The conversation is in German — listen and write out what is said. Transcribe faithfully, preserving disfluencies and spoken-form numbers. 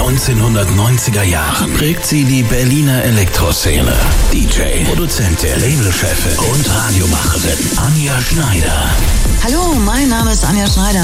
neunzehnhundertneunziger Jahren prägt sie die Berliner Elektroszene. D J, Produzentin, Labelchefin und Radiomacherin Anja Schneider. Hallo, mein Name ist Anja Schneider.